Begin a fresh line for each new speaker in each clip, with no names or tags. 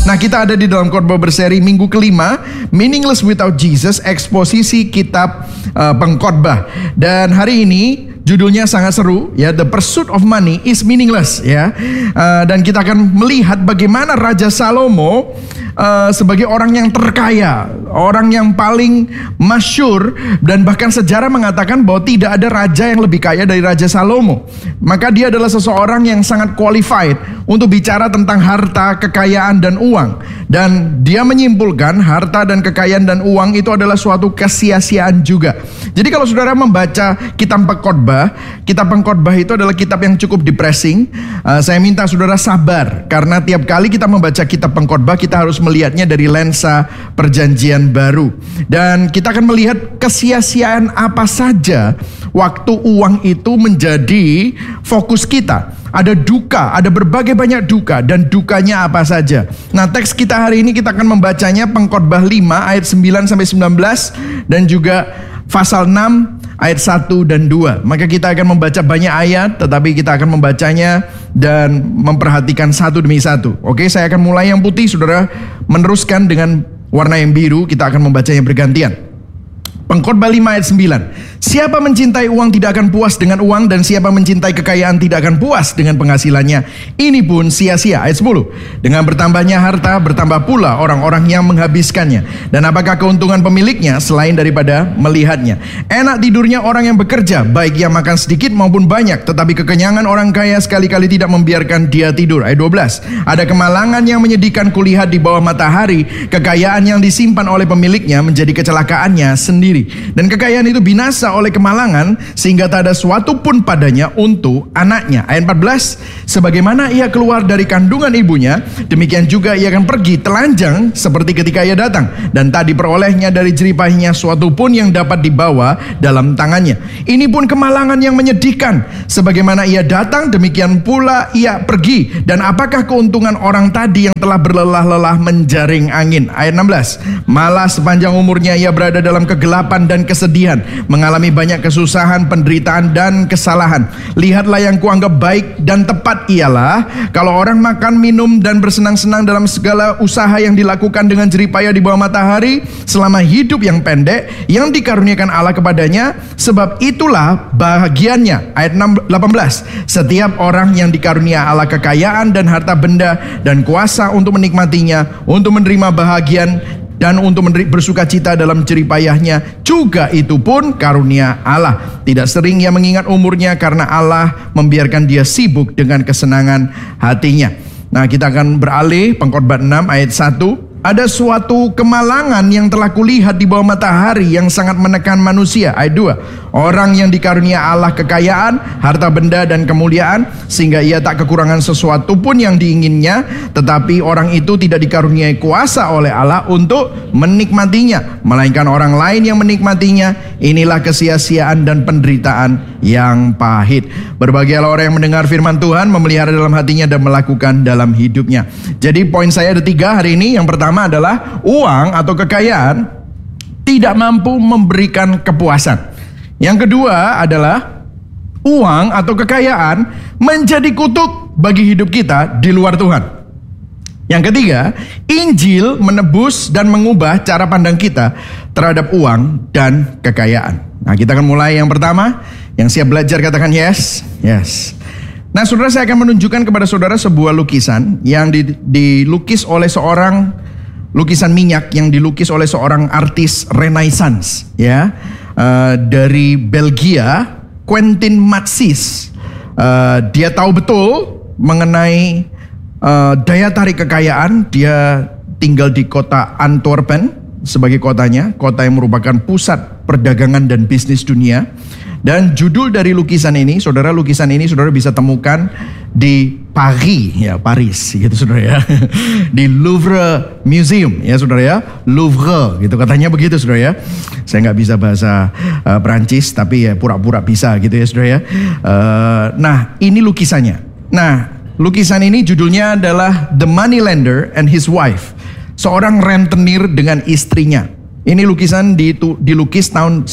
Nah, kita ada di dalam khotbah berseri minggu kelima, Meaningless Without Jesus, eksposisi kitab pengkhotbah. Dan hari ini judulnya sangat seru, ya, The Pursuit of Money is Meaningless, ya. Dan kita akan melihat bagaimana Raja Salomo sebagai orang yang terkaya, orang yang paling masyhur, dan bahkan sejarah mengatakan bahwa tidak ada raja yang lebih kaya dari Raja Salomo. Maka dia adalah seseorang yang sangat qualified untuk bicara tentang harta, kekayaan, dan uang. Dan dia menyimpulkan harta dan kekayaan dan uang itu adalah suatu kesia-siaan juga. Jadi kalau saudara membaca kitab pengkhotbah itu adalah kitab yang cukup depressing. Saya minta saudara sabar, karena tiap kali kita membaca kitab pengkhotbah kita harus melihatnya dari lensa perjanjian baru. Dan kita akan melihat kesia-siaan apa saja waktu uang itu menjadi fokus kita. Ada duka, ada berbagai banyak duka, dan dukanya apa saja. Nah, teks kita hari ini kita akan membacanya pengkhotbah 5 ayat 9 sampai 19 dan juga pasal 6 ayat 1 dan 2. Maka kita akan membaca banyak ayat, tetapi kita akan membacanya dan memperhatikan satu demi satu. Oke, saya akan mulai yang putih, saudara meneruskan dengan warna yang biru, kita akan membacanya bergantian. Pengkhotbah 5 ayat 9. Siapa mencintai uang tidak akan puas dengan uang, dan siapa mencintai kekayaan tidak akan puas dengan penghasilannya. Ini pun sia-sia. Ayat 10. Dengan bertambahnya harta, bertambah pula orang-orang yang menghabiskannya. Dan apakah keuntungan pemiliknya selain daripada melihatnya? Enak tidurnya orang yang bekerja, baik yang makan sedikit maupun banyak. Tetapi kekenyangan orang kaya sekali-kali tidak membiarkan dia tidur. Ayat 12. Ada kemalangan yang menyedihkan kulihat di bawah matahari. Kekayaan yang disimpan oleh pemiliknya menjadi kecelakaannya sendiri. Dan kekayaan itu binasa oleh kemalangan, sehingga tak ada suatu pun padanya untuk anaknya. Ayat 14. Sebagaimana ia keluar dari kandungan ibunya, demikian juga ia akan pergi telanjang seperti ketika ia datang, dan tak diperolehnya dari jeripahnya suatu pun yang dapat dibawa dalam tangannya. Ini pun kemalangan yang menyedihkan. Sebagaimana ia datang, demikian pula ia pergi. Dan apakah keuntungan orang tadi yang telah berlelah-lelah menjaring angin? Ayat 16. Malah sepanjang umurnya ia berada dalam kegelapan dan kesedihan, mengalami banyak kesusahan, penderitaan, dan kesalahan. Lihatlah yang kuanggap baik dan tepat ialah kalau orang makan, minum, dan bersenang-senang dalam segala usaha yang dilakukan dengan jeripaya di bawah matahari selama hidup yang pendek yang dikaruniakan Allah kepadanya, sebab itulah bahagiannya. Ayat 18. Setiap orang yang dikarunia Allah kekayaan dan harta benda dan kuasa untuk menikmatinya, untuk menerima bahagian dan untuk bersuka cita dalam jeripayahnya, juga itu pun karunia Allah. Tidak sering ia mengingat umurnya, karena Allah membiarkan dia sibuk dengan kesenangan hatinya. Nah, kita akan beralih pengkhotbah 6 ayat 1. Ada suatu kemalangan yang telah kulihat di bawah matahari yang sangat menekan manusia. Ayat 2. Orang yang dikarunia Allah kekayaan, harta benda, dan kemuliaan, sehingga ia tak kekurangan sesuatu pun yang diinginnya. Tetapi orang itu tidak dikaruniai kuasa oleh Allah untuk menikmatinya, melainkan orang lain yang menikmatinya. Inilah kesia-siaan dan penderitaan yang pahit. Berbahagialah orang yang mendengar firman Tuhan, memelihara dalam hatinya, dan melakukan dalam hidupnya. Jadi poin saya ada 3 hari ini. Yang pertama adalah uang atau kekayaan tidak mampu memberikan kepuasan. Yang kedua adalah uang atau kekayaan menjadi kutuk bagi hidup kita di luar Tuhan. Yang ketiga, Injil menebus dan mengubah cara pandang kita terhadap uang dan kekayaan. Nah, kita akan mulai yang pertama. Yang siap belajar katakan yes. Yes. Nah, saudara, saya akan menunjukkan kepada saudara sebuah lukisan yang dilukis oleh seorang lukisan minyak yang dilukis oleh seorang artis Renaissance, ya, dari Belgia, Quentin Matsis. Dia tahu betul mengenai daya tarik kekayaan. Dia tinggal di kota Antwerpen sebagai kotanya, kota yang merupakan pusat perdagangan dan bisnis dunia. Dan judul dari lukisan ini, saudara bisa temukan di Paris, gitu saudara ya. Di Louvre Museum, ya saudara ya. Louvre, gitu katanya begitu saudara ya. Saya nggak bisa bahasa Perancis, tapi ya pura-pura bisa gitu ya saudara ya. Nah, ini lukisannya. Nah, lukisan ini judulnya adalah The Moneylender and His Wife. Seorang rentenir dengan istrinya. Ini lukisan dilukis tahun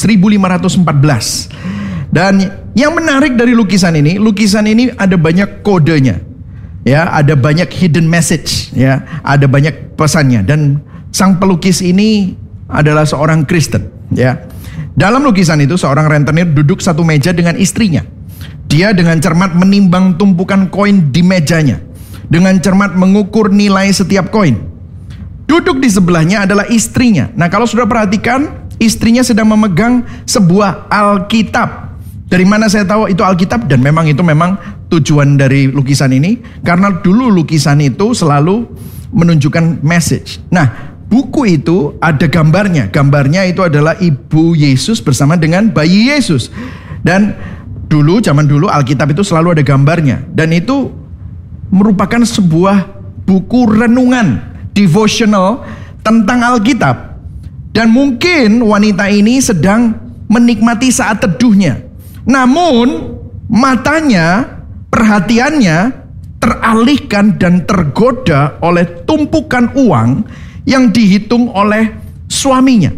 1514. Dan yang menarik dari lukisan ini ada banyak kodenya. Ya, ada banyak hidden message, ya, ada banyak pesannya. Dan sang pelukis ini adalah seorang Kristen, ya. Dalam lukisan itu seorang rentenir duduk satu meja dengan istrinya. Dia dengan cermat menimbang tumpukan koin di mejanya. Dengan cermat mengukur nilai setiap koin. Duduk di sebelahnya adalah istrinya. Nah, kalau sudah perhatikan, istrinya sedang memegang sebuah Alkitab. Dari mana saya tahu itu Alkitab? Dan memang itu memang tujuan dari lukisan ini. Karena dulu lukisan itu selalu menunjukkan message. Nah, buku itu ada gambarnya. Gambarnya itu adalah ibu Yesus bersama dengan bayi Yesus. Dan zaman dulu Alkitab itu selalu ada gambarnya. Dan itu merupakan sebuah buku renungan, devotional tentang Alkitab. Dan mungkin wanita ini sedang menikmati saat teduhnya. Namun matanya, perhatiannya teralihkan dan tergoda oleh tumpukan uang yang dihitung oleh suaminya.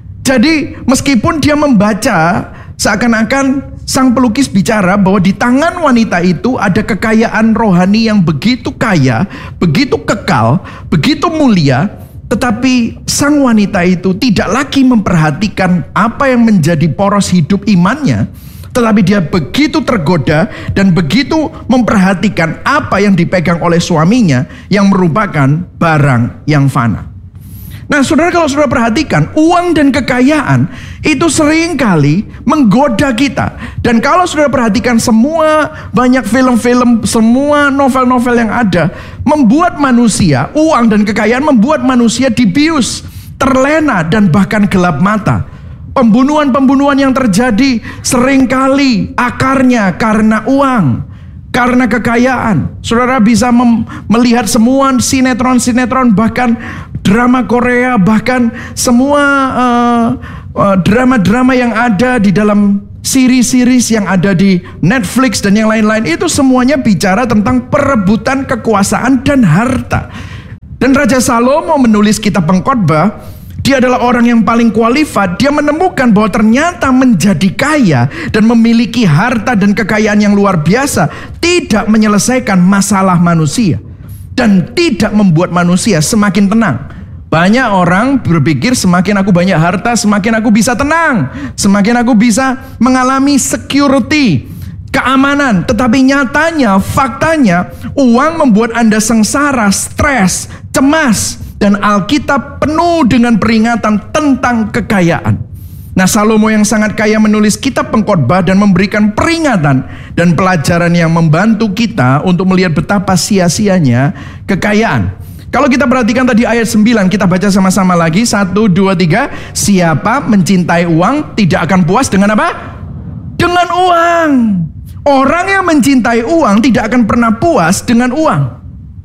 Jadi meskipun dia membaca, seakan-akan sang pelukis bicara bahwa di tangan wanita itu ada kekayaan rohani yang begitu kaya, begitu kekal, begitu mulia. Tetapi sang wanita itu tidak lagi memperhatikan apa yang menjadi poros hidup imannya. Tetapi dia begitu tergoda dan begitu memperhatikan apa yang dipegang oleh suaminya yang merupakan barang yang fana. Nah, saudara, kalau saudara perhatikan, uang dan kekayaan itu seringkali menggoda kita. Dan kalau saudara perhatikan semua banyak film-film, semua novel-novel yang ada, membuat manusia, uang dan kekayaan membuat manusia dibius, terlena dan bahkan gelap mata. Pembunuhan-pembunuhan yang terjadi seringkali akarnya karena uang, karena kekayaan. Saudara bisa melihat semua sinetron-sinetron, bahkan drama Korea, bahkan semua drama-drama yang ada di dalam series-series yang ada di Netflix dan yang lain-lain. Itu semuanya bicara tentang perebutan kekuasaan dan harta. Dan Raja Salomo menulis kitab Pengkhotbah. Dia adalah orang yang paling qualified. Dia menemukan bahwa ternyata menjadi kaya dan memiliki harta dan kekayaan yang luar biasa tidak menyelesaikan masalah manusia dan tidak membuat manusia semakin tenang. Banyak orang berpikir semakin aku banyak harta, semakin aku bisa tenang, semakin aku bisa mengalami security, keamanan. Tetapi nyatanya, faktanya, uang membuat Anda sengsara, stres, cemas. Dan Alkitab penuh dengan peringatan tentang kekayaan. Nah, Salomo yang sangat kaya menulis kitab Pengkhotbah dan memberikan peringatan dan pelajaran yang membantu kita untuk melihat betapa sia-sianya kekayaan. Kalau kita perhatikan tadi ayat 9, kita baca sama-sama lagi. 1, 2, 3. Siapa mencintai uang tidak akan puas dengan apa? Dengan uang. Orang yang mencintai uang tidak akan pernah puas dengan uang.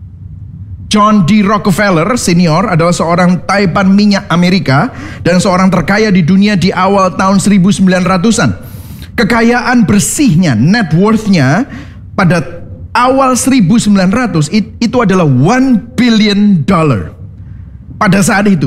John D. Rockefeller senior adalah seorang taipan minyak Amerika dan seorang terkaya di dunia di awal tahun 1900-an. Kekayaan bersihnya, net worth-nya pada awal 1900 itu adalah $1 billion. Pada saat itu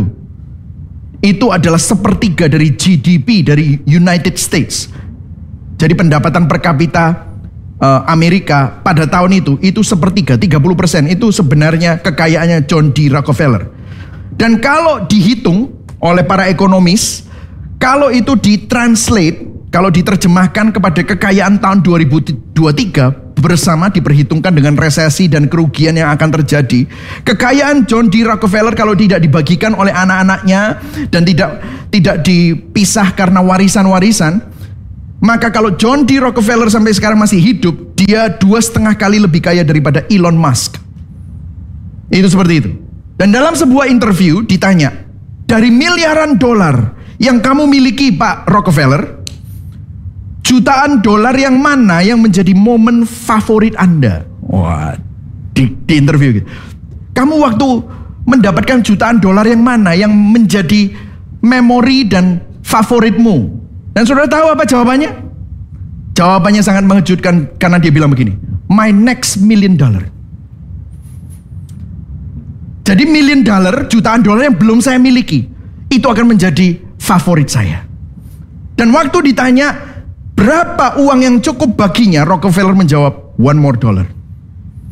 adalah sepertiga dari GDP dari United States. Jadi pendapatan per kapita Amerika pada tahun itu sepertiga, 30% itu sebenarnya kekayaannya John D. Rockefeller. Dan kalau dihitung oleh para ekonomis, kalau itu ditranslate, kalau diterjemahkan kepada kekayaan tahun 2023 bersama diperhitungkan dengan resesi dan kerugian yang akan terjadi, kekayaan John D. Rockefeller kalau tidak dibagikan oleh anak-anaknya dan tidak dipisah karena warisan-warisan, maka kalau John D. Rockefeller sampai sekarang masih hidup, dia 2,5 kali lebih kaya daripada Elon Musk. Itu seperti itu. Dan dalam sebuah interview ditanya, dari miliaran dolar yang kamu miliki Pak Rockefeller, jutaan dolar yang mana yang menjadi momen favorit Anda? Wah, di interview gitu. Kamu waktu mendapatkan jutaan dolar yang mana yang menjadi memori dan favoritmu? Dan saudara tahu apa jawabannya? Jawabannya sangat mengejutkan karena dia bilang begini, my next $1 million. Jadi $1 million, jutaan dolar yang belum saya miliki, itu akan menjadi favorit saya. Dan waktu ditanya berapa uang yang cukup baginya, Rockefeller menjawab $1 more.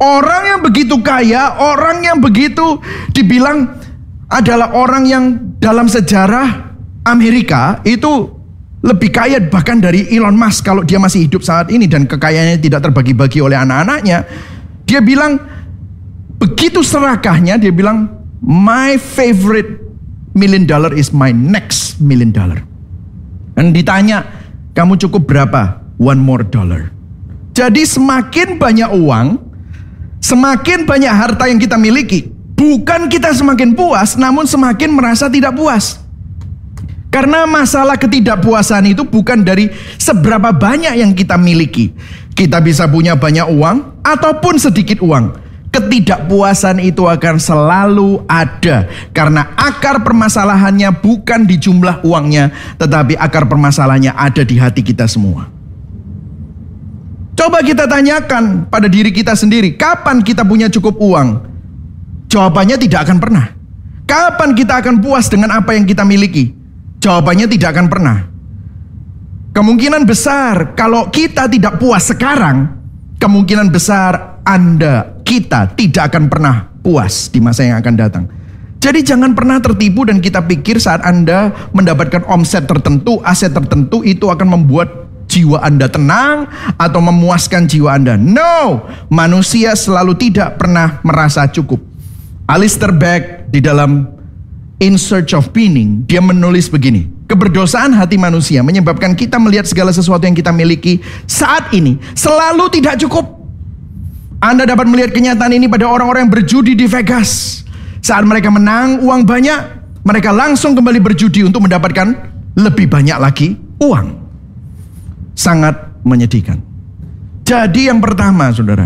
Orang yang begitu kaya, orang yang begitu dibilang adalah orang yang dalam sejarah Amerika itu lebih kaya bahkan dari Elon Musk kalau dia masih hidup saat ini dan kekayaannya tidak terbagi-bagi oleh anak-anaknya. Dia bilang begitu serakahnya, dia bilang my favorite $1 million is my next $1 million. Dan ditanya, kamu cukup berapa? $1 more. Jadi semakin banyak uang, semakin banyak harta yang kita miliki, bukan kita semakin puas, namun semakin merasa tidak puas. Karena masalah ketidakpuasan itu bukan dari seberapa banyak yang kita miliki. Kita bisa punya banyak uang ataupun sedikit uang. Ketidakpuasan itu akan selalu ada. Karena akar permasalahannya bukan di jumlah uangnya, tetapi akar permasalahannya ada di hati kita semua. Coba kita tanyakan pada diri kita sendiri, kapan kita punya cukup uang? Jawabannya tidak akan pernah. Kapan kita akan puas dengan apa yang kita miliki? Jawabannya tidak akan pernah. Kemungkinan besar kalau kita tidak puas sekarang, kemungkinan besar kita tidak akan pernah puas di masa yang akan datang. Jadi jangan pernah tertipu dan kita pikir saat Anda mendapatkan omset tertentu, aset tertentu itu akan membuat jiwa Anda tenang atau memuaskan jiwa Anda. No, manusia selalu tidak pernah merasa cukup. Alistair Begg di dalam In Search of Meaning, dia menulis begini, keberdosaan hati manusia menyebabkan kita melihat segala sesuatu yang kita miliki saat ini selalu tidak cukup. Anda dapat melihat kenyataan ini pada orang-orang yang berjudi di Vegas. Saat mereka menang uang banyak, mereka langsung kembali berjudi untuk mendapatkan lebih banyak lagi uang. Sangat menyedihkan. Jadi yang pertama, saudara,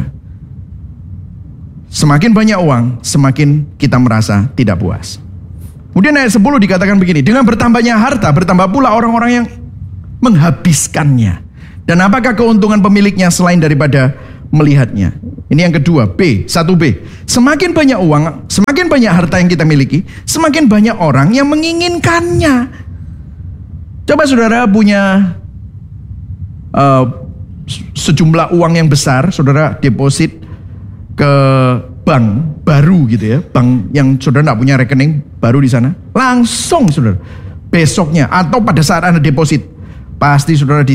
semakin banyak uang, semakin kita merasa tidak puas. Kemudian ayat 10 dikatakan begini, dengan bertambahnya harta, bertambah pula orang-orang yang menghabiskannya. Dan apakah keuntungan pemiliknya selain daripada melihatnya? Ini yang kedua, 1B. Semakin banyak uang, semakin banyak harta yang kita miliki, semakin banyak orang yang menginginkannya. Coba saudara punya sejumlah uang yang besar, saudara deposit ke bank baru gitu ya, bank yang saudara tidak punya rekening baru di sana, langsung saudara besoknya atau pada saat Anda deposit pasti saudara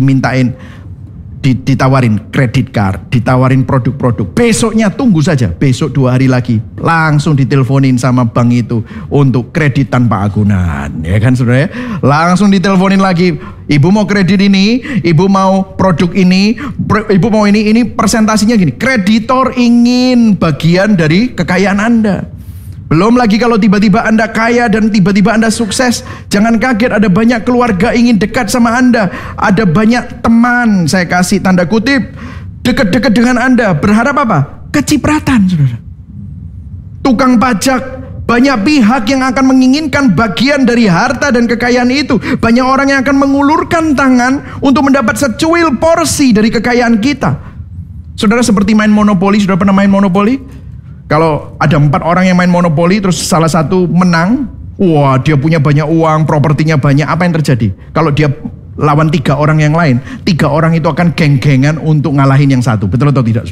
ditawarin kredit card, ditawarin produk-produk. Besoknya tunggu saja, besok 2 hari lagi langsung diteleponin sama bank itu untuk kredit tanpa agunan, ya kan saudara ya? Langsung diteleponin lagi, ibu mau kredit ini, ibu mau produk ini, ibu mau ini persentasinya gini. Kreditor ingin bagian dari kekayaan Anda. Belum lagi kalau tiba-tiba Anda kaya dan tiba-tiba Anda sukses, jangan kaget, ada banyak keluarga ingin dekat sama Anda. Ada banyak teman, saya kasih tanda kutip, dekat-dekat dengan Anda. Berharap apa? Kecipratan, saudara. Tukang pajak, banyak pihak yang akan menginginkan bagian dari harta dan kekayaan itu. Banyak orang yang akan mengulurkan tangan untuk mendapat secuil porsi dari kekayaan kita. Saudara seperti main monopoli, sudah pernah main monopoli? Kalau ada 4 orang yang main monopoli, terus salah satu menang, wah dia punya banyak uang, propertinya banyak, apa yang terjadi? Kalau dia lawan 3 orang yang lain, 3 orang itu akan geng-gengan untuk ngalahin yang satu, betul atau tidak?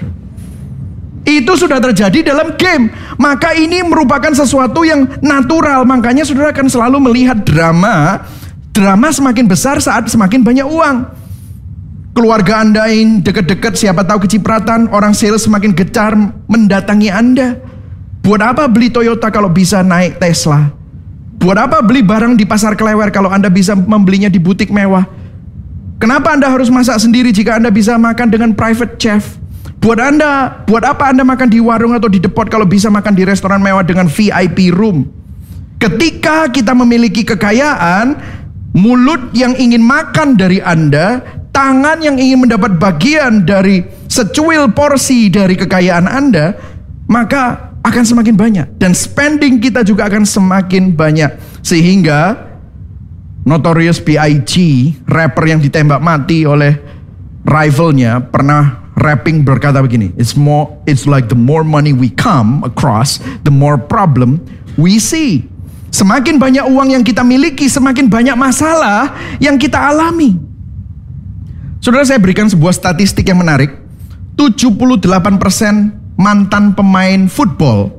Itu sudah terjadi dalam game. Maka ini merupakan sesuatu yang natural, makanya saudara akan selalu melihat drama semakin besar saat semakin banyak uang. Keluarga Anda yang dekat-dekat, siapa tahu kecipratan, orang sales semakin gencar mendatangi Anda. Buat apa beli Toyota kalau bisa naik Tesla? Buat apa beli barang di pasar Klewer kalau Anda bisa membelinya di butik mewah? Kenapa Anda harus masak sendiri jika Anda bisa makan dengan private chef? Buat apa Anda makan di warung atau di depot kalau bisa makan di restoran mewah dengan VIP room? Ketika kita memiliki kekayaan, mulut yang ingin makan dari Anda, tangan yang ingin mendapat bagian dari secuil porsi dari kekayaan Anda, maka akan semakin banyak. Dan spending kita juga akan semakin banyak. Sehingga Notorious B.I.G., rapper yang ditembak mati oleh rivalnya, pernah rapping berkata begini, It's like the more money we come across, the more problem we see. Semakin banyak uang yang kita miliki, semakin banyak masalah yang kita alami. Saudara, saya berikan sebuah statistik yang menarik. 78% mantan pemain football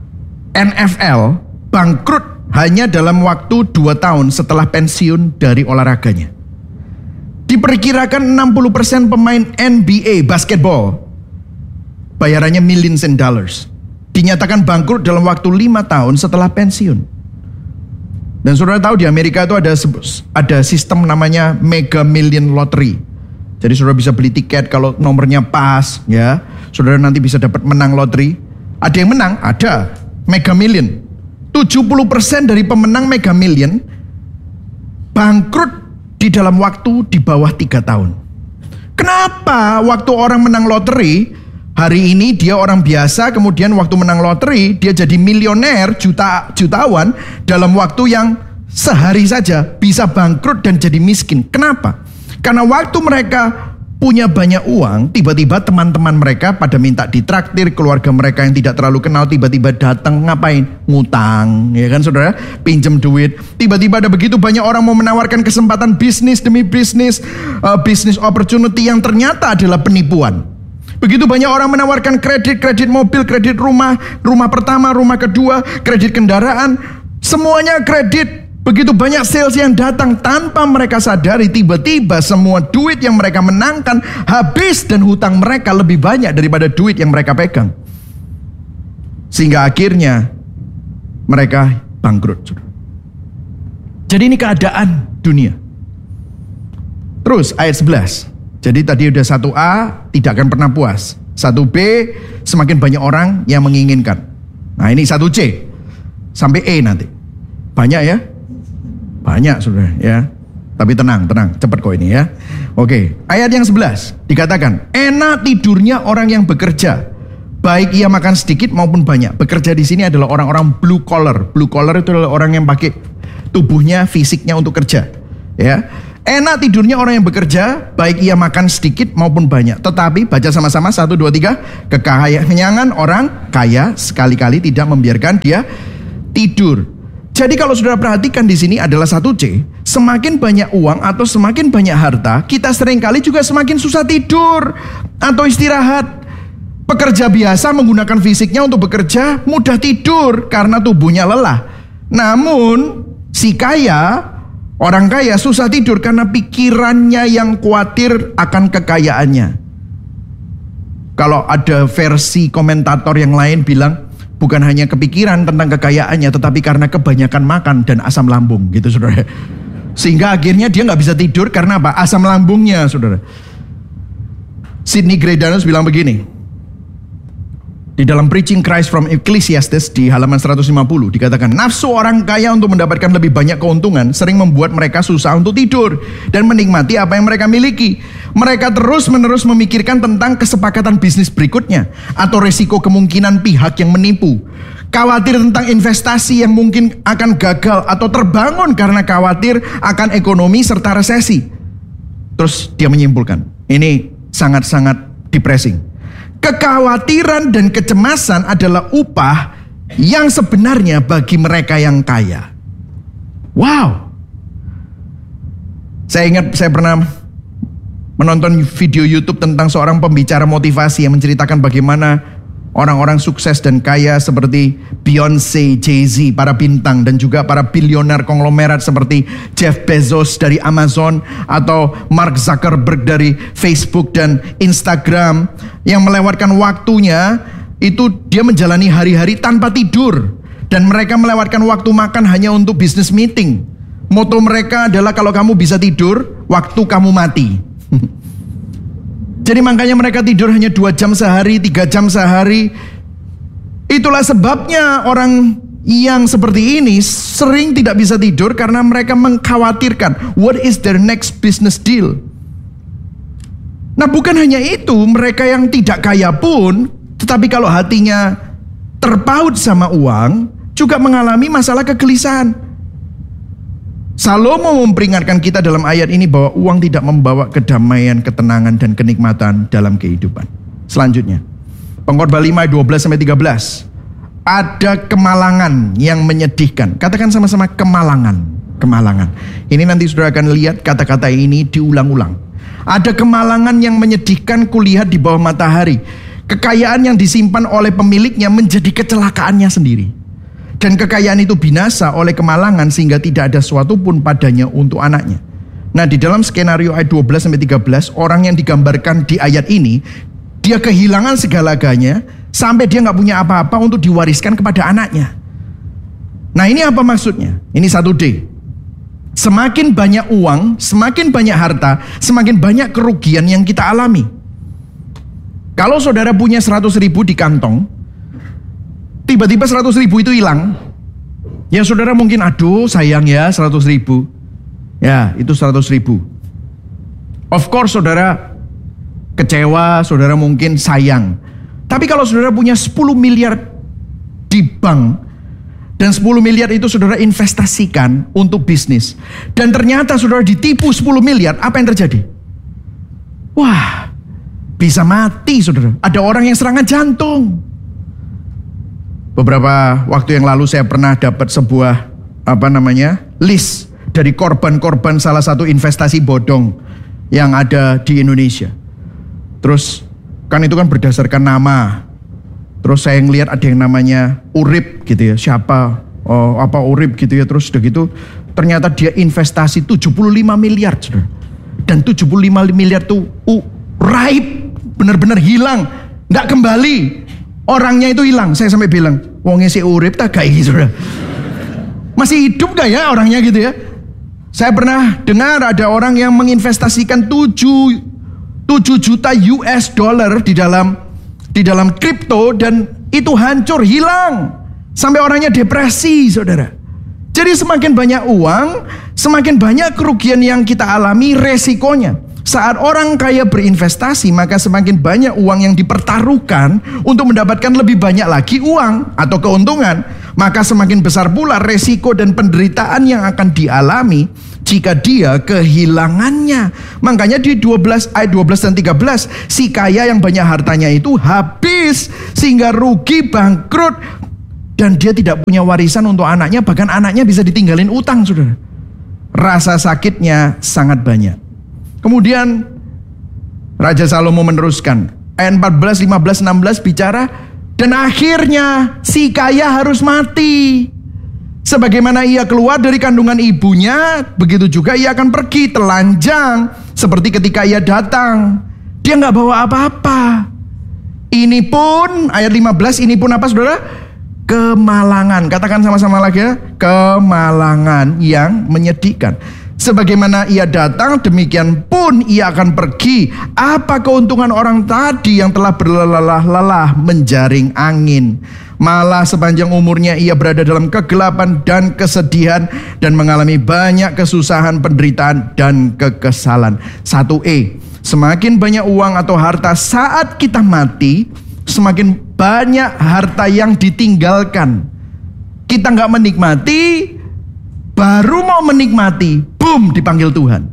NFL bangkrut hanya dalam waktu 2 tahun setelah pensiun dari olahraganya. Diperkirakan 60% pemain NBA basketball bayarannya millions in dollars dinyatakan bangkrut dalam waktu 5 tahun setelah pensiun. Dan saudara tahu di Amerika itu ada sistem namanya Mega Million Lottery. Jadi saudara bisa beli tiket kalau nomornya pas, ya. Saudara nanti bisa dapat menang loteri. Ada yang menang, ada Mega Million. 70% dari pemenang Mega Million bangkrut di dalam waktu di bawah 3 tahun. Kenapa waktu orang menang loteri, hari ini dia orang biasa, kemudian waktu menang loteri dia jadi milioner, jutawan dalam waktu yang sehari saja bisa bangkrut dan jadi miskin. Kenapa? Karena waktu mereka punya banyak uang, tiba-tiba teman-teman mereka pada minta ditraktir, keluarga mereka yang tidak terlalu kenal tiba-tiba datang ngapain? Ngutang, ya kan saudara? Pinjam duit. Tiba-tiba ada begitu banyak orang mau menawarkan kesempatan bisnis demi bisnis, bisnis opportunity yang ternyata adalah penipuan. Begitu banyak orang menawarkan kredit mobil, kredit rumah, rumah pertama, rumah kedua, kredit kendaraan, semuanya kredit. Begitu banyak sales yang datang tanpa mereka sadari, tiba-tiba semua duit yang mereka menangkan habis dan hutang mereka lebih banyak daripada duit yang mereka pegang. Sehingga akhirnya mereka bangkrut. Jadi ini keadaan dunia. Terus ayat 11. Jadi tadi udah 1A tidak akan pernah puas. 1B semakin banyak orang yang menginginkan. Nah ini 1C sampai E nanti. Banyak ya? Banyak saudara ya. Tapi tenang, cepat kok ini ya. Oke, ayat yang 11 dikatakan, enak tidurnya orang yang bekerja, baik ia makan sedikit maupun banyak. Bekerja di sini adalah orang-orang blue collar. Blue collar itu adalah orang yang pakai tubuhnya, fisiknya untuk kerja. Ya, enak tidurnya orang yang bekerja, baik ia makan sedikit maupun banyak. Tetapi baca sama-sama 1, 2, 3. Kekenyangan orang kaya sekali-kali tidak membiarkan dia tidur. Jadi kalau saudara perhatikan di sini adalah 1C, semakin banyak uang atau semakin banyak harta, kita seringkali juga semakin susah tidur atau istirahat. Pekerja biasa menggunakan fisiknya untuk bekerja, mudah tidur karena tubuhnya lelah. Namun si kaya, orang kaya susah tidur karena pikirannya yang khawatir akan kekayaannya. Kalau ada versi komentator yang lain bilang, bukan hanya kepikiran tentang kekayaannya, tetapi karena kebanyakan makan dan asam lambung gitu saudara. Sehingga akhirnya dia gak bisa tidur karena apa? Asam lambungnya saudara. Sidney Greidanus bilang begini, di dalam Preaching Christ from Ecclesiastes di halaman 150 dikatakan, nafsu orang kaya untuk mendapatkan lebih banyak keuntungan sering membuat mereka susah untuk tidur dan menikmati apa yang mereka miliki. Mereka terus-menerus memikirkan tentang kesepakatan bisnis berikutnya atau resiko kemungkinan pihak yang menipu. Khawatir tentang investasi yang mungkin akan gagal atau terbangun karena khawatir akan ekonomi serta resesi. Terus dia menyimpulkan, ini sangat-sangat depressing. Kekhawatiran dan kecemasan adalah upah yang sebenarnya bagi mereka yang kaya. Wow. Saya ingat saya pernah menonton video YouTube tentang seorang pembicara motivasi yang menceritakan bagaimana orang-orang sukses dan kaya seperti Beyonce, Jay-Z, para bintang dan juga para bilioner konglomerat seperti Jeff Bezos dari Amazon atau Mark Zuckerberg dari Facebook dan Instagram yang melewatkan waktunya itu dia menjalani hari-hari tanpa tidur dan mereka melewatkan waktu makan hanya untuk business meeting. Moto mereka adalah kalau kamu bisa tidur, waktu kamu mati. Jadi makanya mereka tidur hanya 2 jam sehari, 3 jam sehari. Itulah sebabnya orang yang seperti ini sering tidak bisa tidur karena mereka mengkhawatirkan what is their next business deal. Nah bukan hanya itu, mereka yang tidak kaya pun, tetapi kalau hatinya terpaut sama uang, juga mengalami masalah kegelisahan. Salomo memperingatkan kita dalam ayat ini bahwa uang tidak membawa kedamaian, ketenangan, dan kenikmatan dalam kehidupan. Selanjutnya, Pengkhotbah 5 ayat 12-13. Ada kemalangan yang menyedihkan. Katakan sama-sama kemalangan. Kemalangan. Ini nanti saudara akan lihat kata-kata ini diulang-ulang. Ada kemalangan yang menyedihkan kulihat di bawah matahari. Kekayaan yang disimpan oleh pemiliknya menjadi kecelakaannya sendiri. Dan kekayaan itu binasa oleh kemalangan sehingga tidak ada sesuatu pun padanya untuk anaknya. Nah, di dalam skenario ayat 12-13, orang yang digambarkan di ayat ini, dia kehilangan segala-galanya sampai dia nggak punya apa-apa untuk diwariskan kepada anaknya. Nah, ini apa maksudnya? Ini 1D. Semakin banyak uang, semakin banyak harta, semakin banyak kerugian yang kita alami. Kalau saudara punya 100.000 di kantong, tiba-tiba 100.000 itu hilang, ya saudara mungkin, aduh sayang ya 100.000. Ya, itu 100.000. Of course saudara kecewa, saudara mungkin sayang. Tapi kalau saudara punya 10 miliar di bank, dan 10 miliar itu saudara investasikan untuk bisnis, dan ternyata saudara ditipu 10 miliar, apa yang terjadi? Wah, bisa mati saudara. Ada orang yang serangan jantung. Beberapa waktu yang lalu saya pernah dapat sebuah list dari korban-korban salah satu investasi bodong yang ada di Indonesia. Terus kan itu kan berdasarkan nama. Terus saya ngelihat ada yang namanya Urip gitu ya. Siapa? Urip gitu ya. Terus udah gitu ternyata dia investasi 75 miliar saudara. Dan 75 miliar tuh raib, benar-benar hilang, nggak kembali. Orangnya itu hilang. Saya sampai bilang, wongnya si Urip tak kayak gitu saudara. Masih hidup gak ya orangnya gitu ya? Saya pernah dengar ada orang yang menginvestasikan 7 juta US dollar di dalam kripto, dan itu hancur, hilang. Sampai orangnya depresi saudara. Jadi semakin banyak uang, semakin banyak kerugian yang kita alami, resikonya. Saat orang kaya berinvestasi, maka semakin banyak uang yang dipertaruhkan untuk mendapatkan lebih banyak lagi uang atau keuntungan. Maka semakin besar pula resiko dan penderitaan yang akan dialami jika dia kehilangannya. Makanya di ayat 12 dan 13, si kaya yang banyak hartanya itu habis sehingga rugi, bangkrut, dan dia tidak punya warisan untuk anaknya. Bahkan anaknya bisa ditinggalin utang saudara. Rasa sakitnya sangat banyak. Kemudian Raja Salomo meneruskan, ayat 14, 15, 16 bicara, dan akhirnya si kaya harus mati. Sebagaimana ia keluar dari kandungan ibunya, begitu juga ia akan pergi telanjang, seperti ketika ia datang. Dia nggak bawa apa-apa. Ini pun, ayat 15, ini pun apa saudara? Kemalangan. Katakan sama-sama lagi ya, kemalangan yang menyedihkan. Sebagaimana ia datang, demikian pun ia akan pergi. Apa keuntungan orang tadi yang telah berlelah-lelah menjaring angin? Malah sepanjang umurnya ia berada dalam kegelapan dan kesedihan, dan mengalami banyak kesusahan, penderitaan, dan kekesalan. 1E, semakin banyak uang atau harta saat kita mati, semakin banyak harta yang ditinggalkan. Kita gak menikmati, baru mau menikmati, boom, dipanggil Tuhan.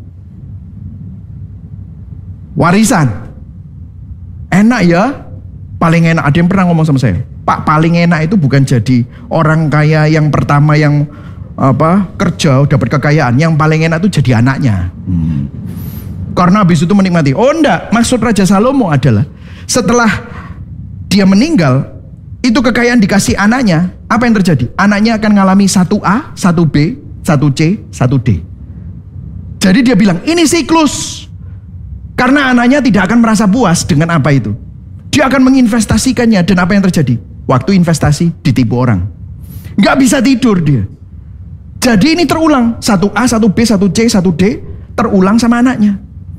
Warisan. Enak ya? Paling enak. Ada yang pernah ngomong sama saya, Pak, paling enak itu bukan jadi orang kaya yang pertama yang kerja dapat kekayaan. Yang paling enak itu jadi anaknya. Karena habis itu menikmati. Oh enggak, maksud Raja Salomo adalah setelah dia meninggal, itu kekayaan dikasih anaknya. Apa yang terjadi? Anaknya akan mengalami 1A, 1B, 1C, 1D. Jadi dia bilang, ini siklus. Karena anaknya tidak akan merasa puas dengan apa itu. Dia akan menginvestasikannya, dan apa yang terjadi? Waktu investasi ditipu orang. Nggak bisa tidur dia. Jadi ini terulang. 1A, 1B, 1C, 1D terulang sama anaknya.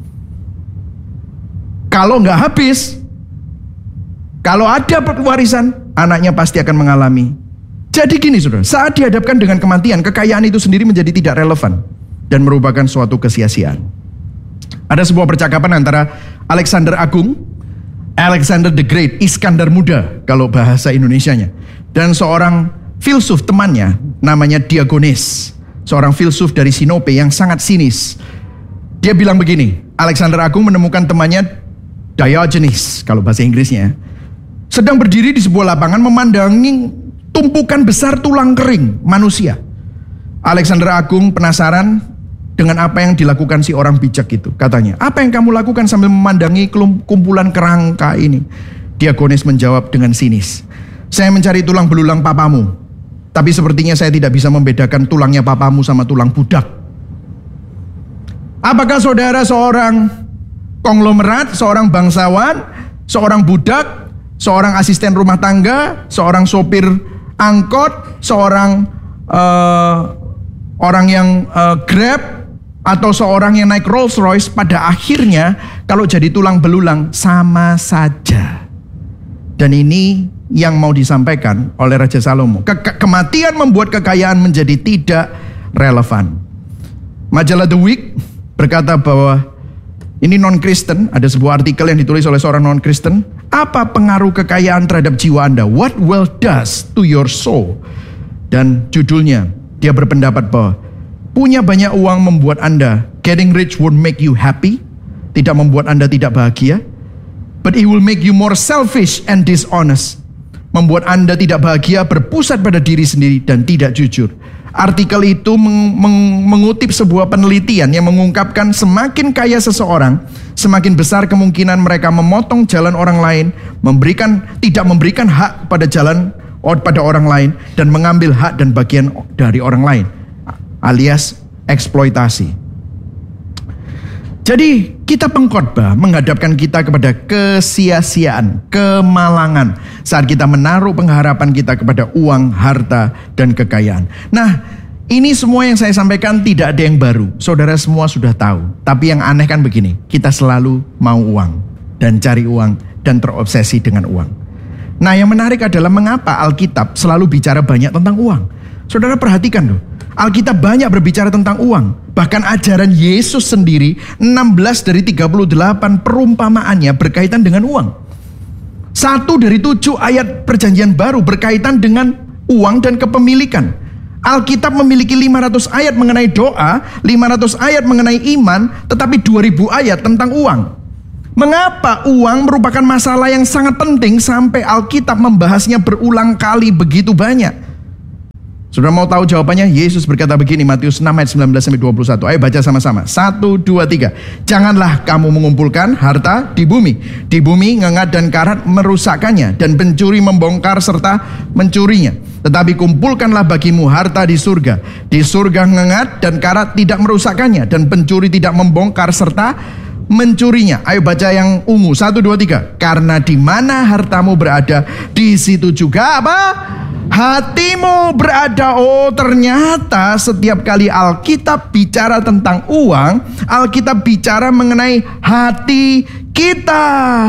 Kalau nggak habis, kalau ada warisan, anaknya pasti akan mengalami. Jadi gini saudara, saat dihadapkan dengan kematian, kekayaan itu sendiri menjadi tidak relevan dan merupakan suatu kesia-siaan. Ada sebuah percakapan antara Alexander Agung, Alexander the Great, Iskandar Muda kalau bahasa Indonesianya, dan seorang filsuf temannya namanya Diogenes, seorang filsuf dari Sinope yang sangat sinis. Dia bilang begini, Alexander Agung menemukan temannya Diogenes kalau bahasa Inggrisnya, sedang berdiri di sebuah lapangan memandangi tumpukan besar tulang kering manusia. Alexander Agung penasaran dengan apa yang dilakukan si orang bijak itu. Katanya, apa yang kamu lakukan sambil memandangi kumpulan kerangka ini? Diakonis menjawab dengan sinis, "Saya mencari tulang belulang papamu, tapi sepertinya saya tidak bisa membedakan tulangnya papamu sama tulang budak." Apakah saudara seorang konglomerat, seorang bangsawan, seorang budak, seorang asisten rumah tangga, seorang sopir angkot, seorang orang yang Grab, atau seorang yang naik Rolls Royce? Pada akhirnya kalau jadi tulang belulang sama saja. Dan ini yang mau disampaikan oleh Raja Salomo. Kematian membuat kekayaan menjadi tidak relevan. Majalah The Week berkata bahwa ini non-Kristen, ada sebuah artikel yang ditulis oleh seorang non-Kristen. Apa pengaruh kekayaan terhadap jiwa Anda? What wealth does to your soul? Dan judulnya, dia berpendapat bahwa punya banyak uang membuat Anda, getting rich won't make you happy, tidak membuat Anda tidak bahagia, but it will make you more selfish and dishonest, membuat Anda tidak bahagia, berpusat pada diri sendiri dan tidak jujur. Artikel itu mengutip sebuah penelitian yang mengungkapkan semakin kaya seseorang, semakin besar kemungkinan mereka memotong jalan orang lain, tidak memberikan hak pada orang lain, dan mengambil hak dan bagian dari orang lain, alias eksploitasi. Jadi kitab pengkhotbah menghadapkan kita kepada kesia-siaan, kemalangan saat kita menaruh pengharapan kita kepada uang, harta, dan kekayaan. Nah, ini semua yang saya sampaikan tidak ada yang baru. Saudara semua sudah tahu. Tapi yang aneh kan begini, kita selalu mau uang dan cari uang dan terobsesi dengan uang. Nah, yang menarik adalah mengapa Alkitab selalu bicara banyak tentang uang. Saudara perhatikan loh. Alkitab banyak berbicara tentang uang. Bahkan ajaran Yesus sendiri, 16 dari 38 perumpamaannya berkaitan dengan uang. 1 dari 7 ayat perjanjian baru berkaitan dengan uang dan kepemilikan. Alkitab memiliki 500 ayat mengenai doa, 500 ayat mengenai iman, tetapi 2000 ayat tentang uang. Mengapa uang merupakan masalah yang sangat penting sampai Alkitab membahasnya berulang kali begitu banyak? Saudara mau tahu jawabannya? Yesus berkata begini, Matius 6 ayat 19-21. Ayo baca sama-sama. 1, 2, 3. Janganlah kamu mengumpulkan harta di bumi. Di bumi ngengat dan karat merusakkannya, dan pencuri membongkar serta mencurinya. Tetapi kumpulkanlah bagimu harta di surga. Di surga ngengat dan karat tidak merusakkannya, dan pencuri tidak membongkar serta mencurinya. Ayo baca yang ungu. 1, 2, 3. Karena di mana hartamu berada, di situ juga apa? Hatimu berada. Oh, ternyata setiap kali Alkitab bicara tentang uang, Alkitab bicara mengenai hati kita.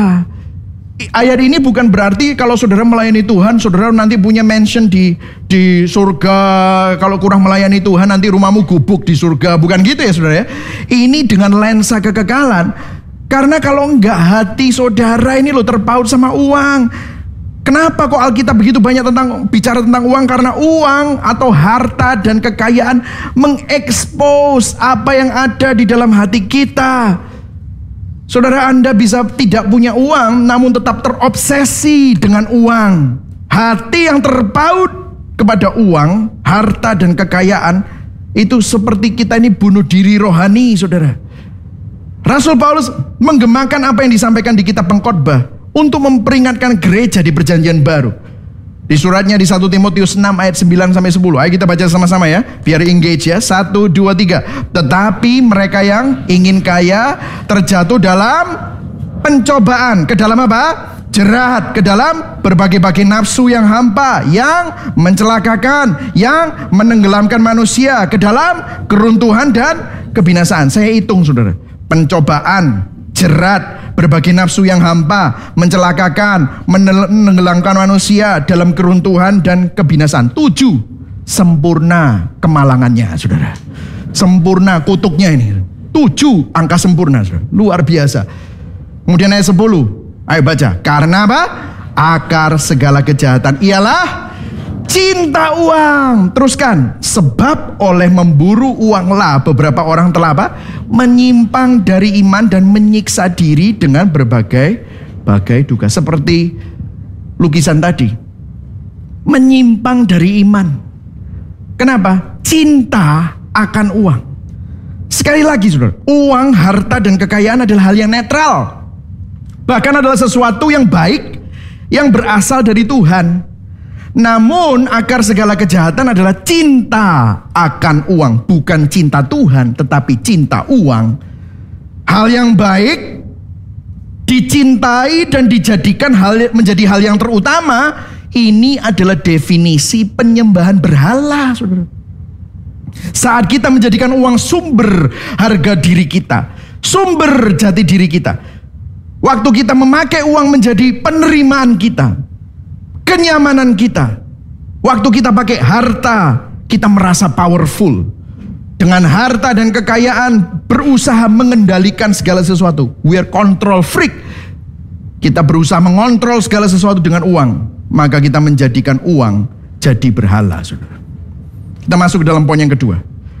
Ayat ini bukan berarti kalau saudara melayani Tuhan, saudara nanti punya mansion di surga. Kalau kurang melayani Tuhan, nanti rumahmu gubuk di surga. Bukan gitu ya saudara ya. Ini dengan lensa kekekalan. Karena kalau enggak, hati saudara ini loh terpaut sama uang. Kenapa kok Alkitab begitu banyak bicara tentang uang? Karena uang atau harta dan kekayaan mengekspos apa yang ada di dalam hati kita. Saudara, Anda bisa tidak punya uang namun tetap terobsesi dengan uang. Hati yang terpaut kepada uang, harta dan kekayaan itu seperti kita ini bunuh diri rohani, saudara. Rasul Paulus menggemakan apa yang disampaikan di kitab pengkhotbah untuk memperingatkan gereja di perjanjian baru. Di suratnya di 1 Timotius 6 ayat 9-10. Ayo kita baca sama-sama ya, biar engage ya. 1, 2, 3. Tetapi mereka yang ingin kaya terjatuh dalam pencobaan. Ke dalam apa? Jerat. Ke dalam berbagai-bagai nafsu yang hampa, yang mencelakakan, yang menenggelamkan manusia ke dalam keruntuhan dan kebinasaan. Saya hitung saudara. Pencobaan, jerat, berbagai nafsu yang hampa, mencelakakan, menenggelamkan manusia dalam keruntuhan dan kebinasaan. 7, sempurna kemalangannya, saudara. Sempurna kutuknya ini. 7 angka sempurna, saudara. Luar biasa. Kemudian ayat 10, ayo baca. Karena apa? Akar segala kejahatan ialah cinta uang. Teruskan. Sebab oleh memburu uanglah beberapa orang telah apa? Menyimpang dari iman dan menyiksa diri dengan berbagai duka. Seperti lukisan tadi. Menyimpang dari iman. Kenapa? Cinta akan uang. Sekali lagi saudara, uang, harta dan kekayaan adalah hal yang netral. Bahkan adalah sesuatu yang baik yang berasal dari Tuhan. Namun akar segala kejahatan adalah cinta akan uang. Bukan cinta Tuhan, tetapi cinta uang. Hal yang baik dicintai dan dijadikan menjadi hal yang terutama. Ini adalah definisi penyembahan berhala, saudara. Saat kita menjadikan uang sumber harga diri kita, sumber jati diri kita, waktu kita memakai uang menjadi penerimaan kita, kenyamanan kita, waktu kita pakai harta, kita merasa powerful. Dengan harta dan kekayaan berusaha mengendalikan segala sesuatu. We are control freak. Kita berusaha mengontrol segala sesuatu dengan uang. Maka kita menjadikan uang jadi berhala, saudara. Kita masuk ke dalam poin yang kedua.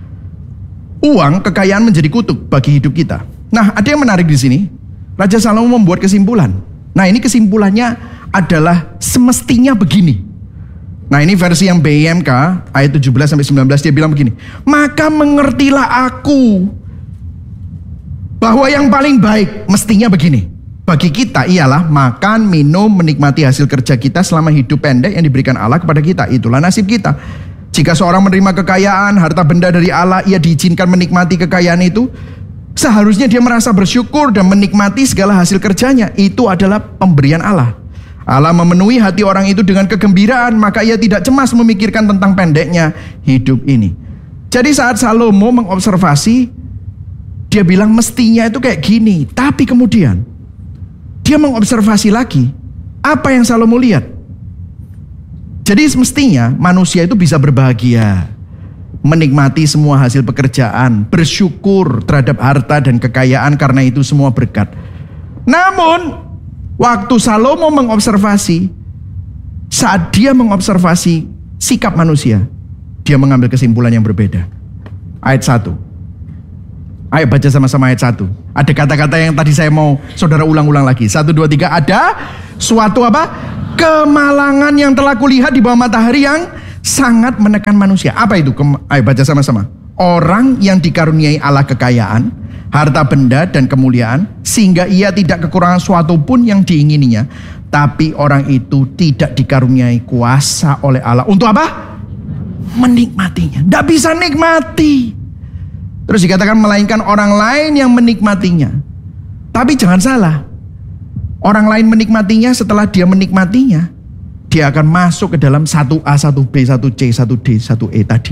Uang, kekayaan menjadi kutuk bagi hidup kita. Nah, ada yang menarik di sini. Raja Salomo membuat kesimpulan. Nah, ini kesimpulannya adalah semestinya begini. Nah, ini versi yang BIMK ayat 17-19, dia bilang begini. Maka mengertilah aku bahwa yang paling baik mestinya begini. Bagi kita ialah makan, minum, menikmati hasil kerja kita selama hidup pendek yang diberikan Allah kepada kita. Itulah nasib kita. Jika seorang menerima kekayaan, harta benda dari Allah, ia diizinkan menikmati kekayaan itu. Seharusnya dia merasa bersyukur dan menikmati segala hasil kerjanya. Itu adalah pemberian Allah. Allah memenuhi hati orang itu dengan kegembiraan, maka ia tidak cemas memikirkan tentang pendeknya hidup ini. Jadi saat Salomo mengobservasi, dia bilang mestinya itu kayak gini. Tapi kemudian dia mengobservasi lagi apa yang Salomo lihat. Jadi semestinya manusia itu bisa berbahagia, menikmati semua hasil pekerjaan, bersyukur terhadap harta dan kekayaan karena itu semua berkat. Namun waktu Salomo mengobservasi, saat dia mengobservasi sikap manusia, dia mengambil kesimpulan yang berbeda. Ayat 1. Ayo baca sama-sama ayat 1. Ada kata-kata yang tadi saya mau saudara ulang-ulang lagi. 1, 2, 3. Ada suatu apa? Kemalangan yang telah kulihat di bawah matahari yang sangat menekan manusia. Apa itu? Ayo baca sama-sama. Orang yang dikaruniai Allah kekayaan, harta benda dan kemuliaan, sehingga ia tidak kekurangan suatu pun yang diingininya. Tapi orang itu tidak dikaruniai kuasa oleh Allah. Untuk apa? Menikmatinya. Tidak bisa nikmati. Terus dikatakan melainkan orang lain yang menikmatinya. Tapi jangan salah. Orang lain menikmatinya, setelah dia menikmatinya, dia akan masuk ke dalam 1A, 1B, 1C, 1D, 1E tadi.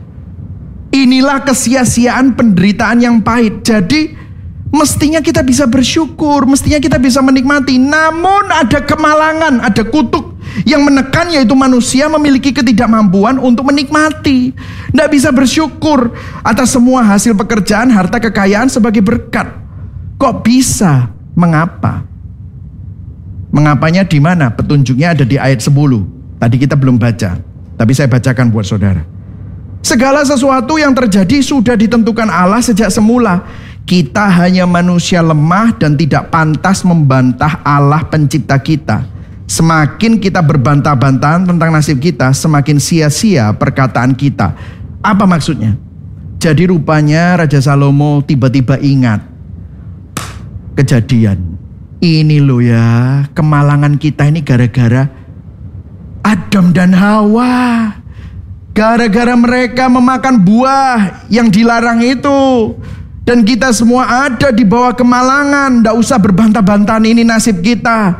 Inilah kesia-siaan penderitaan yang pahit. Jadi mestinya kita bisa bersyukur, mestinya kita bisa menikmati. Namun ada kemalangan, ada kutuk yang menekan, yaitu manusia memiliki ketidakmampuan untuk menikmati. Tidak bisa bersyukur atas semua hasil pekerjaan, harta kekayaan sebagai berkat. Kok bisa? Mengapa? Mengapanya di mana? Petunjuknya ada di ayat 10. Tadi kita belum baca, tapi saya bacakan buat saudara. Segala sesuatu yang terjadi sudah ditentukan Allah sejak semula. Kita hanya manusia lemah dan tidak pantas membantah Allah pencipta kita. Semakin kita berbantah-bantahan tentang nasib kita, semakin sia-sia perkataan kita. Apa maksudnya? Jadi rupanya Raja Salomo tiba-tiba ingat kejadian. Ini loh ya, kemalangan kita ini gara-gara Adam dan Hawa. Gara-gara mereka memakan buah yang dilarang itu. Dan kita semua ada di bawah kemalangan. Tidak usah berbantah-bantahan, ini nasib kita.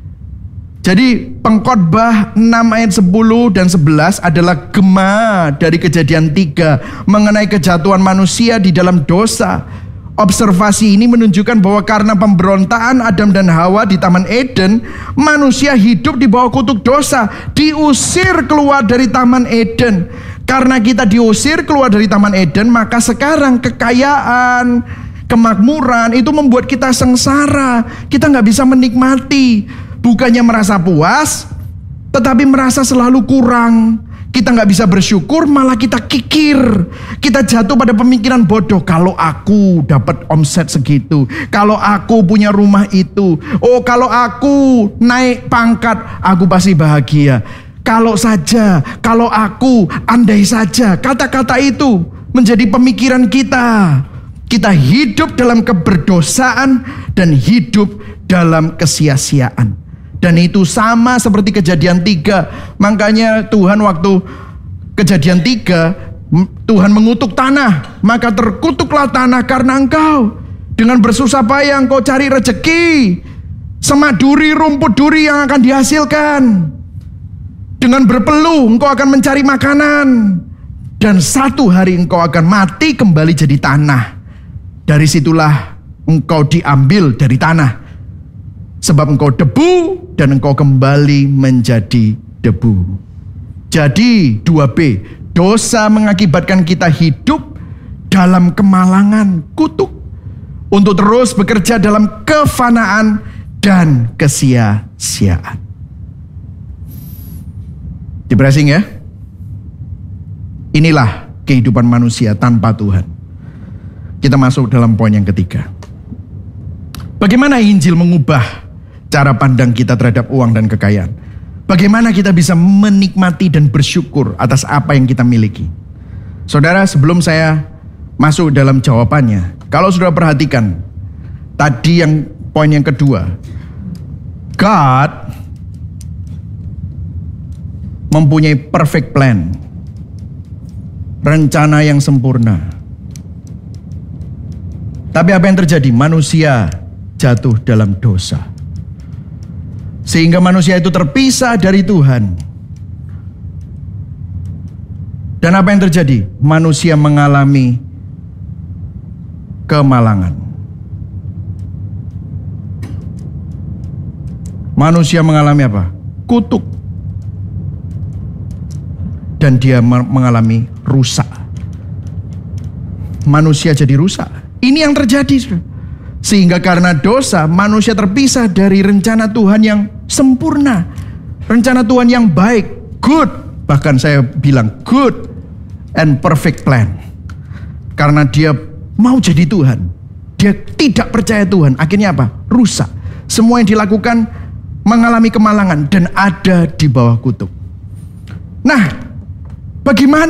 Jadi Pengkhotbah 6 ayat 10 dan 11 adalah gema dari Kejadian 3 mengenai kejatuhan manusia di dalam dosa. Observasi ini menunjukkan bahwa karena pemberontakan Adam dan Hawa di Taman Eden, manusia hidup di bawah kutuk dosa, diusir keluar dari Taman Eden. Karena kita diusir keluar dari Taman Eden, maka sekarang kekayaan, kemakmuran itu membuat kita sengsara. Kita nggak bisa menikmati. Bukannya merasa puas, tetapi merasa selalu kurang. Kita nggak bisa bersyukur, malah kita kikir. Kita jatuh pada pemikiran bodoh. Kalau aku dapat omset segitu, kalau aku punya rumah itu, oh kalau aku naik pangkat, aku pasti bahagia. Kalau saja, kalau aku, andai saja. Kata-kata itu menjadi pemikiran kita. Kita hidup dalam keberdosaan dan hidup dalam kesia-siaan. Dan itu sama seperti Kejadian 3. Makanya Tuhan waktu Kejadian 3, Tuhan mengutuk tanah. Maka terkutuklah tanah karena engkau dengan bersusah payah engkau cari rezeki. Semak duri, rumput duri yang akan dihasilkan. Dengan berpeluh engkau akan mencari makanan. Dan satu hari engkau akan mati kembali jadi tanah. Dari situlah engkau diambil dari tanah. Sebab engkau debu dan engkau kembali menjadi debu. Jadi 2B, dosa mengakibatkan kita hidup dalam kemalangan, kutuk. Untuk terus bekerja dalam kefanaan dan kesia-siaan. Depressing ya? Inilah kehidupan manusia tanpa Tuhan. Kita masuk dalam poin yang ketiga. Bagaimana Injil mengubah cara pandang kita terhadap uang dan kekayaan? Bagaimana kita bisa menikmati dan bersyukur atas apa yang kita miliki? Saudara, sebelum saya masuk dalam jawabannya, kalau sudah perhatikan tadi yang poin yang kedua, God mempunyai perfect plan, rencana yang sempurna. Tapi apa yang terjadi? Manusia jatuh dalam dosa. Sehingga manusia itu terpisah dari Tuhan. Dan apa yang terjadi? Manusia mengalami kemalangan. Manusia mengalami apa? Kutuk. Dan dia mengalami rusak. Manusia jadi rusak. Ini yang terjadi. Sehingga karena dosa, manusia terpisah dari rencana Tuhan yang sempurna. Rencana Tuhan yang baik, good. Bahkan saya bilang good and perfect plan. Karena dia mau jadi Tuhan. Dia tidak percaya Tuhan. Akhirnya apa? Rusak. Semua yang dilakukan mengalami kemalangan dan ada di bawah kutuk. Nah, bagaimana